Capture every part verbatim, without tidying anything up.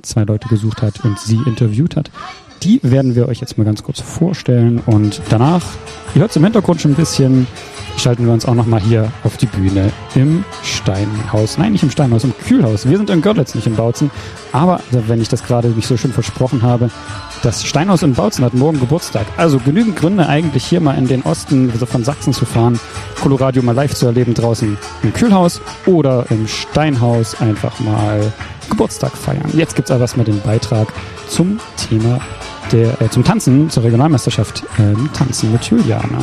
zwei Leute gesucht hat und sie interviewt hat. Die werden wir euch jetzt mal ganz kurz vorstellen und danach, ihr hört es im Hintergrund schon ein bisschen, schalten wir uns auch nochmal hier auf die Bühne im Steinhaus. Nein, nicht im Steinhaus, im Kühlhaus. Wir sind in Görlitz, nicht in Bautzen. Aber, wenn ich das gerade nicht so schön versprochen habe, das Steinhaus in Bautzen hat morgen Geburtstag. Also genügend Gründe eigentlich hier mal in den Osten von Sachsen zu fahren, Coloradio mal live zu erleben draußen im Kühlhaus oder im Steinhaus einfach mal Geburtstag feiern. Jetzt gibt's aber erstmal den Beitrag zum Thema der, äh, zum Tanzen, zur Regionalmeisterschaft äh, Tanzen mit Juliana.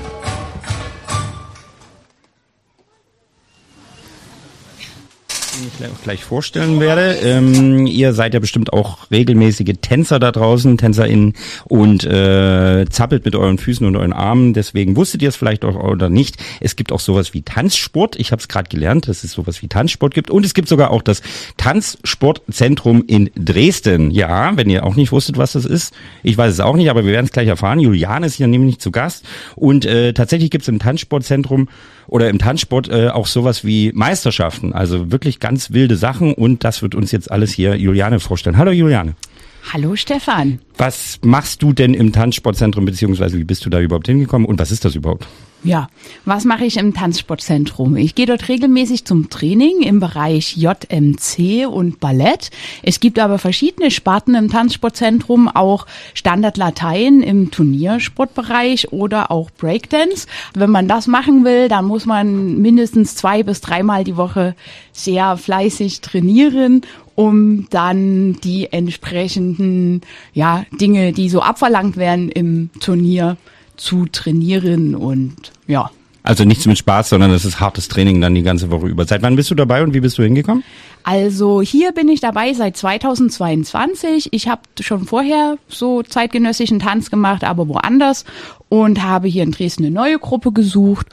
Ich auch gleich vorstellen werde. Ähm, ihr seid ja bestimmt auch regelmäßige Tänzer da draußen, TänzerInnen und äh, zappelt mit euren Füßen und euren Armen. Deswegen wusstet ihr es vielleicht auch oder nicht. Es gibt auch sowas wie Tanzsport. Ich habe es gerade gelernt, dass es sowas wie Tanzsport gibt. Und es gibt sogar auch das Tanzsportzentrum in Dresden. Ja, wenn ihr auch nicht wusstet, was das ist. Ich weiß es auch nicht, aber wir werden es gleich erfahren. Juliane ist hier nämlich zu Gast. Und äh, tatsächlich gibt es im Tanzsportzentrum oder im Tanzsport äh, auch sowas wie Meisterschaften. Also wirklich ganz wilde Sachen und das wird uns jetzt alles hier Juliane vorstellen. Hallo Juliane. Hallo Stefan. Was machst du denn im Tanzsportzentrum, beziehungsweise wie bist du da überhaupt hingekommen und was ist das überhaupt? Ja, was mache ich im Tanzsportzentrum? Ich gehe dort regelmäßig zum Training im Bereich J M C und Ballett. Es gibt aber verschiedene Sparten im Tanzsportzentrum, auch Standard-Latein im Turniersportbereich oder auch Breakdance. Wenn man das machen will, dann muss man mindestens zwei bis dreimal die Woche sehr fleißig trainieren, um dann die entsprechenden ja Dinge, die so abverlangt werden im Turnier, zu trainieren und ja. Also nichts mit Spaß, sondern das ist hartes Training dann die ganze Woche über. Seit wann bist du dabei und wie bist du hingekommen? Also hier bin ich dabei seit zweitausendzweiundzwanzig. Ich habe schon vorher so zeitgenössischen Tanz gemacht, aber woanders und habe hier in Dresden eine neue Gruppe gesucht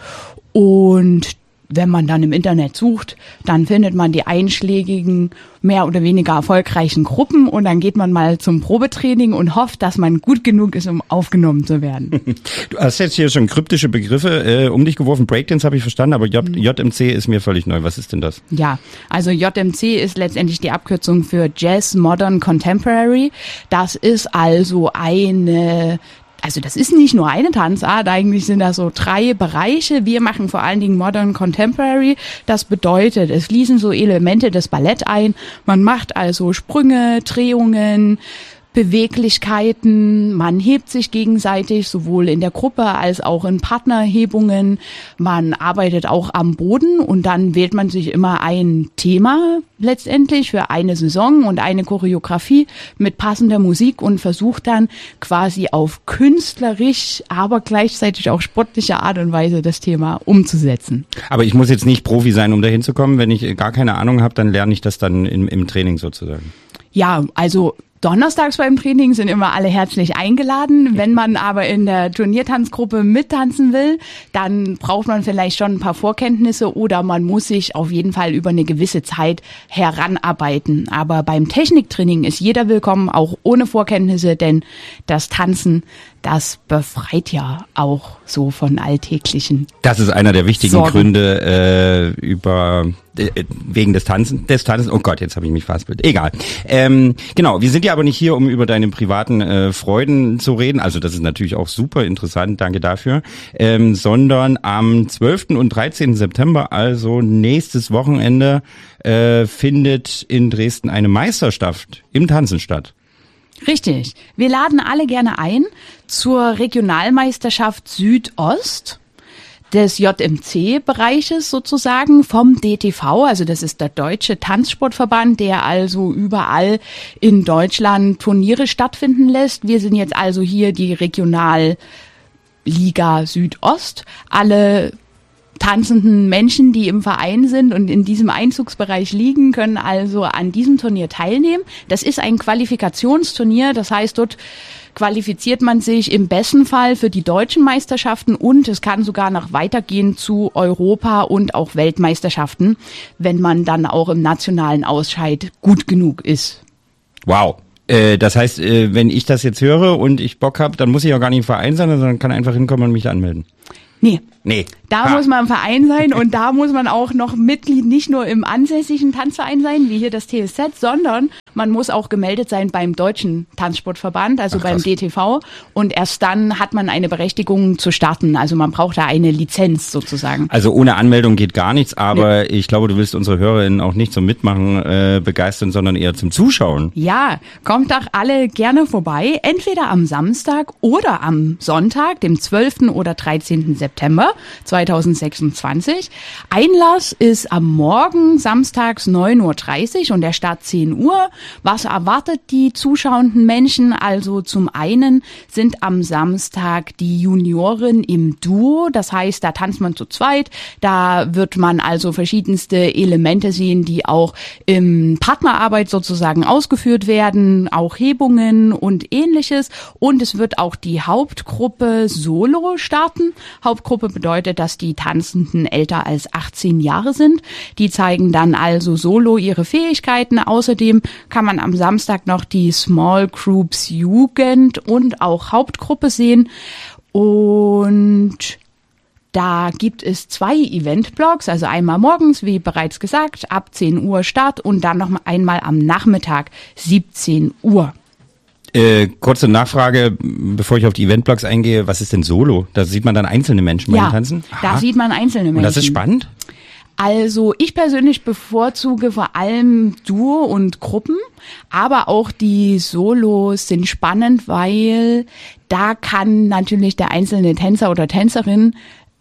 und wenn man dann im Internet sucht, dann findet man die einschlägigen, mehr oder weniger erfolgreichen Gruppen und dann geht man mal zum Probetraining und hofft, dass man gut genug ist, um aufgenommen zu werden. Du hast jetzt hier schon kryptische Begriffe äh, um dich geworfen. Breakdance habe ich verstanden, aber J- JMC ist mir völlig neu. Was ist denn das? Ja, also J M C ist letztendlich die Abkürzung für Jazz Modern Contemporary. Das ist also eine... Also das ist nicht nur eine Tanzart, eigentlich sind das so drei Bereiche. Wir machen vor allen Dingen Modern Contemporary. Das bedeutet, es fließen so Elemente des Ballett ein. Man macht also Sprünge, Drehungen, Beweglichkeiten, man hebt sich gegenseitig, sowohl in der Gruppe als auch in Partnerhebungen. Man arbeitet auch am Boden und dann wählt man sich immer ein Thema letztendlich für eine Saison und eine Choreografie mit passender Musik und versucht dann quasi auf künstlerisch, aber gleichzeitig auch sportliche Art und Weise das Thema umzusetzen. Aber ich muss jetzt nicht Profi sein, um da hinzukommen. Wenn ich gar keine Ahnung habe, dann lerne ich das dann im, im Training sozusagen. Ja, also donnerstags beim Training sind immer alle herzlich eingeladen. Wenn man aber in der Turniertanzgruppe mittanzen will, dann braucht man vielleicht schon ein paar Vorkenntnisse oder man muss sich auf jeden Fall über eine gewisse Zeit heranarbeiten. Aber beim Techniktraining ist jeder willkommen, auch ohne Vorkenntnisse, denn das Tanzen, das befreit ja auch so von alltäglichen Das ist einer der wichtigen Sorgen. Gründe äh, über äh, wegen des Tanzen, des Tanzens. Oh Gott, jetzt habe ich mich verhaspelt. Egal. Ähm, genau, wir sind ja aber nicht hier, um über deine privaten äh, Freuden zu reden. Also das ist natürlich auch super interessant, danke dafür. Ähm, sondern am zwölften und dreizehnten September, also nächstes Wochenende, äh, findet in Dresden eine Meisterschaft im Tanzen statt. Richtig. Wir laden alle gerne ein zur Regionalmeisterschaft Südost des J M C-Bereiches sozusagen vom D T V, also das ist der Deutsche Tanzsportverband, der also überall in Deutschland Turniere stattfinden lässt. Wir sind jetzt also hier die Regionalliga Südost. Alle tanzenden Menschen, die im Verein sind und in diesem Einzugsbereich liegen, können also an diesem Turnier teilnehmen. Das ist ein Qualifikationsturnier, das heißt, dort qualifiziert man sich im besten Fall für die deutschen Meisterschaften und es kann sogar noch weitergehen zu Europa- und auch Weltmeisterschaften, wenn man dann auch im nationalen Ausscheid gut genug ist. Wow. Äh, das heißt, äh, wenn ich das jetzt höre und ich Bock habe, dann muss ich auch gar nicht im Verein sein, sondern kann einfach hinkommen und mich anmelden. Nee, Nee. Da ha. muss man im Verein sein und da muss man auch noch Mitglied nicht nur im ansässigen Tanzverein sein, wie hier das T S Z, sondern man muss auch gemeldet sein beim Deutschen Tanzsportverband, also Ach, beim krass. D T V. Und erst dann hat man eine Berechtigung zu starten. Also man braucht da eine Lizenz sozusagen. Also ohne Anmeldung geht gar nichts, aber nee. Ich glaube, du willst unsere HörerInnen auch nicht zum Mitmachen äh, begeistern, sondern eher zum Zuschauen. Ja, kommt doch alle gerne vorbei, entweder am Samstag oder am Sonntag, dem zwölften oder dreizehnten September zweitausendsechsundzwanzig. Einlass ist am Morgen samstags neun Uhr dreißig und der Start zehn Uhr. Was erwartet die zuschauenden Menschen? Also zum einen sind am Samstag die Junioren im Duo, das heißt, da tanzt man zu zweit, da wird man also verschiedenste Elemente sehen, die auch im Partnerarbeit sozusagen ausgeführt werden, auch Hebungen und ähnliches, und es wird auch die Hauptgruppe Solo starten. Hauptgruppe bedeutet, dass die Tanzenden älter als achtzehn Jahre sind. Die zeigen dann also solo ihre Fähigkeiten. Außerdem kann man am Samstag noch die Small Groups Jugend und auch Hauptgruppe sehen. Und da gibt es zwei Eventblocks, also einmal morgens, wie bereits gesagt, ab zehn Uhr Start und dann noch einmal am Nachmittag siebzehn Uhr. Äh, kurze Nachfrage, bevor ich auf die Eventblocks eingehe, was ist denn Solo? Da sieht man dann einzelne Menschen ja, beim Tanzen? Da sieht man einzelne Menschen. Und das ist spannend? Also ich persönlich bevorzuge vor allem Duo und Gruppen, aber auch die Solos sind spannend, weil da kann natürlich der einzelne Tänzer oder Tänzerin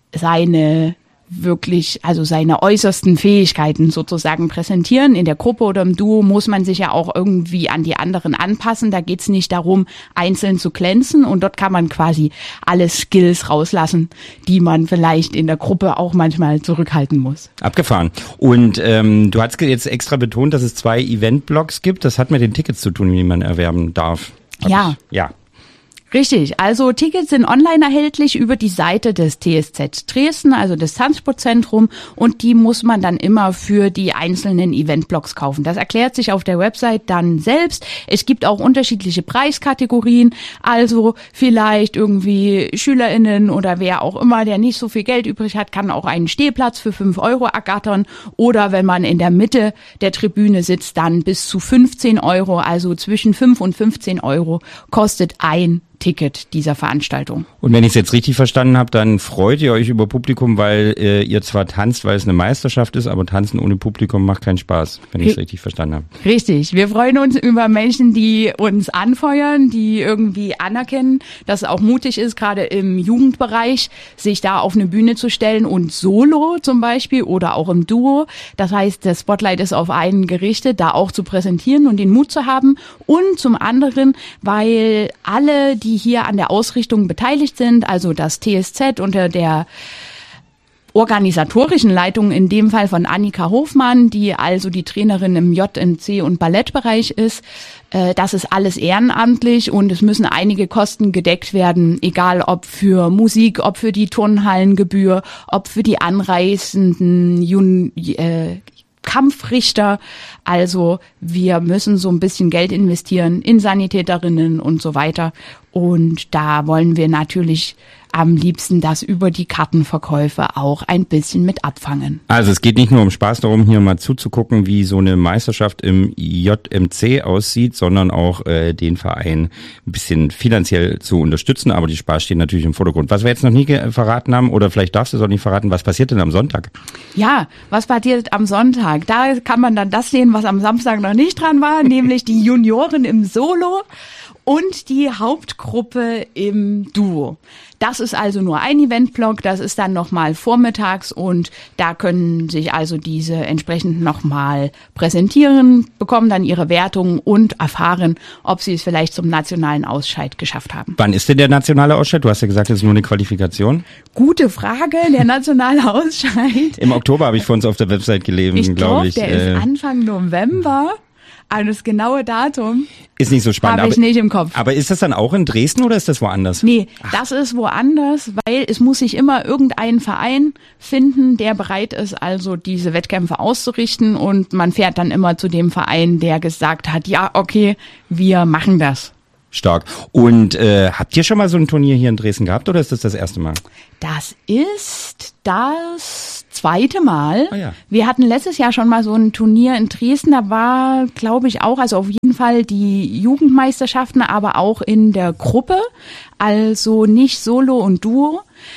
seine wirklich, also seine äußersten Fähigkeiten sozusagen präsentieren. In der Gruppe oder im Duo muss man sich ja auch irgendwie an die anderen anpassen. Da geht's nicht darum, einzeln zu glänzen, und dort kann man quasi alle Skills rauslassen, die man vielleicht in der Gruppe auch manchmal zurückhalten muss. Abgefahren. Und ähm, du hast jetzt extra betont, dass es zwei Eventblocks gibt. Das hat mit den Tickets zu tun, die man erwerben darf. Hab Ja. Ich, ja. Richtig, also Tickets sind online erhältlich über die Seite des T S Z Dresden, also des Tanzsportzentrum, und die muss man dann immer für die einzelnen Eventblocks kaufen. Das erklärt sich auf der Website dann selbst. Es gibt auch unterschiedliche Preiskategorien, also vielleicht irgendwie SchülerInnen oder wer auch immer, der nicht so viel Geld übrig hat, kann auch einen Stehplatz für fünf Euro ergattern, oder wenn man in der Mitte der Tribüne sitzt, dann bis zu fünfzehn Euro, also zwischen fünf und fünfzehn Euro kostet ein Ticket dieser Veranstaltung. Und wenn ich es jetzt richtig verstanden habe, dann freut ihr euch über Publikum, weil äh, ihr zwar tanzt, weil es eine Meisterschaft ist, aber tanzen ohne Publikum macht keinen Spaß, wenn ich es richtig verstanden habe. Richtig. Wir freuen uns über Menschen, die uns anfeuern, die irgendwie anerkennen, dass es auch mutig ist, gerade im Jugendbereich, sich da auf eine Bühne zu stellen und solo zum Beispiel oder auch im Duo. Das heißt, das Spotlight ist auf einen gerichtet, da auch zu präsentieren und den Mut zu haben. Und zum anderen, weil alle, die hier an der Ausrichtung beteiligt sind, also das T S Z unter der organisatorischen Leitung, in dem Fall von Annika Hofmann, die also die Trainerin im J M C und Ballettbereich ist. Äh, das ist alles ehrenamtlich und es müssen einige Kosten gedeckt werden, egal ob für Musik, ob für die Turnhallengebühr, ob für die anreisenden Jun- äh, Kampfrichter. Also wir müssen so ein bisschen Geld investieren in Sanitäterinnen und so weiter. Und da wollen wir natürlich am liebsten das über die Kartenverkäufe auch ein bisschen mit abfangen. Also es geht nicht nur um Spaß darum, hier mal zuzugucken, wie so eine Meisterschaft im J M C aussieht, sondern auch äh, den Verein ein bisschen finanziell zu unterstützen. Aber die Spaß steht natürlich im Vordergrund. Was wir jetzt noch nie ge- verraten haben, oder vielleicht darfst du es auch nicht verraten, was passiert denn am Sonntag? Ja, was passiert am Sonntag? Da kann man dann das sehen, was am Samstag noch nicht dran war, nämlich die Junioren im Solo und die Hauptgruppe im Duo. Das ist also nur ein Eventblock, das ist dann nochmal vormittags und da können sich also diese entsprechend nochmal präsentieren, bekommen dann ihre Wertung und erfahren, ob sie es vielleicht zum nationalen Ausscheid geschafft haben. Wann ist denn der nationale Ausscheid? Du hast ja gesagt, das ist nur eine Qualifikation. Gute Frage, der nationale Ausscheid. Im Oktober habe ich vor uns auf der Website gelesen, Ich glaube glaube, ich. der äh, ist Anfang November. Aber das genaue Datum Ist nicht so spannend. habe ich aber, nicht im Kopf. aber ist das dann auch in Dresden oder ist das woanders? Nee, das ist woanders, weil es muss sich immer irgendein Verein finden, der bereit ist, also diese Wettkämpfe auszurichten, und man fährt dann immer zu dem Verein, der gesagt hat, ja, okay, wir machen das. Stark. Und äh, habt ihr schon mal so ein Turnier hier in Dresden gehabt oder ist das das erste Mal? Das ist das zweite Mal. Ah, ja. Wir hatten letztes Jahr schon mal so ein Turnier in Dresden. Da war, glaube ich, auch, also auf jeden Fall die Jugendmeisterschaften, aber auch in der Gruppe. Also nicht Solo und Duo.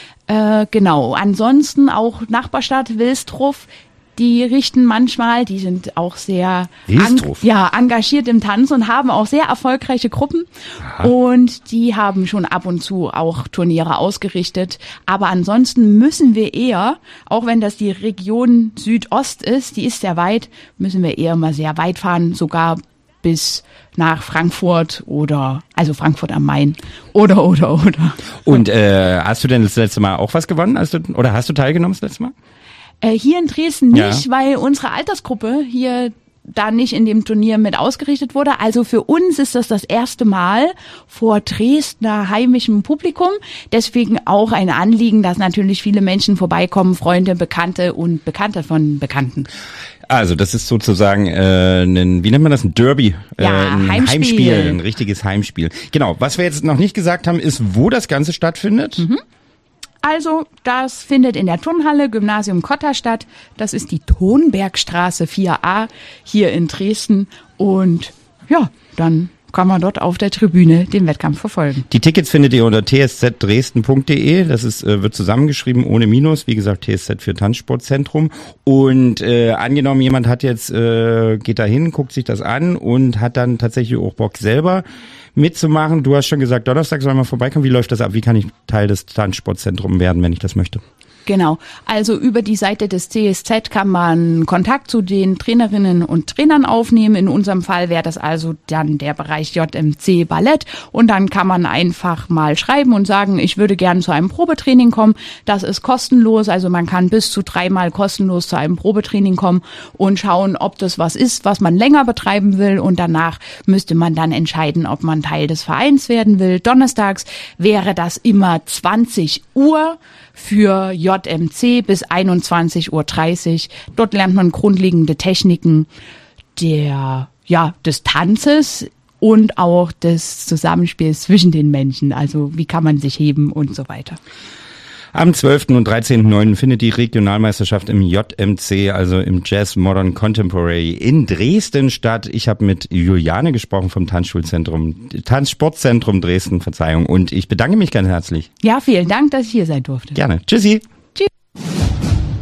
Äh, genau. Ansonsten auch Nachbarstadt Wilsdruff. Die richten manchmal, die sind auch sehr an, ja, engagiert im Tanz und haben auch sehr erfolgreiche Gruppen. Aha. Und die haben schon ab und zu auch Turniere ausgerichtet. Aber ansonsten müssen wir eher, auch wenn das die Region Südost ist, die ist sehr weit, müssen wir eher mal sehr weit fahren, sogar bis nach Frankfurt oder, also Frankfurt am Main oder, oder, oder. Und äh, hast du denn das letzte Mal auch was gewonnen? Hast du, oder hast du teilgenommen das letzte Mal? Hier in Dresden nicht, ja. weil unsere Altersgruppe hier da nicht in dem Turnier mit ausgerichtet wurde. Also für uns ist das das erste Mal vor Dresdner heimischem Publikum. Deswegen auch ein Anliegen, dass natürlich viele Menschen vorbeikommen, Freunde, Bekannte und Bekannte von Bekannten. Also das ist sozusagen äh, ein, wie nennt man das, ein Derby, ja, äh, ein Heimspiel. Heimspiel, ein richtiges Heimspiel. Genau, was wir jetzt noch nicht gesagt haben, ist, wo das Ganze stattfindet. Mhm. Also, das findet in der Turnhalle Gymnasium Kotter statt. Das ist die Tonbergstraße vier a hier in Dresden. Und ja, dann kann man dort auf der Tribüne den Wettkampf verfolgen. Die Tickets findet ihr unter t s z dresden punkt d e. Das ist, äh, wird zusammengeschrieben ohne Minus. Wie gesagt, T S Z für Tanzsportzentrum. Und äh, angenommen, jemand hat jetzt, äh, geht da hin, guckt sich das an und hat dann tatsächlich auch Bock selber mitzumachen. Du hast schon gesagt, Donnerstag soll man vorbeikommen. Wie läuft das ab? Wie kann ich Teil des Tanzsportzentrums werden, wenn ich das möchte? Genau. Also über die Seite des T S Z kann man Kontakt zu den Trainerinnen und Trainern aufnehmen. In unserem Fall wäre das also dann der Bereich J M C Ballett. Und dann kann man einfach mal schreiben und sagen, ich würde gerne zu einem Probetraining kommen. Das ist kostenlos. Also man kann bis zu dreimal kostenlos zu einem Probetraining kommen und schauen, ob das was ist, was man länger betreiben will. Und danach müsste man dann entscheiden, ob man Teil des Vereins werden will. Donnerstags wäre das immer zwanzig Uhr für J M C bis einundzwanzig Uhr dreißig. Dort lernt man grundlegende Techniken der, ja, des Tanzes und auch des Zusammenspiels zwischen den Menschen. Also wie kann man sich heben und so weiter. Am zwölften und dreizehnten neunten findet die Regionalmeisterschaft im J M C, also im Jazz Modern Contemporary in Dresden statt. Ich habe mit Juliane gesprochen vom Tanzschulzentrum, Tanzsportzentrum Dresden, Verzeihung. Und ich bedanke mich ganz herzlich. Ja, vielen Dank, dass ich hier sein durfte. Gerne. Tschüssi.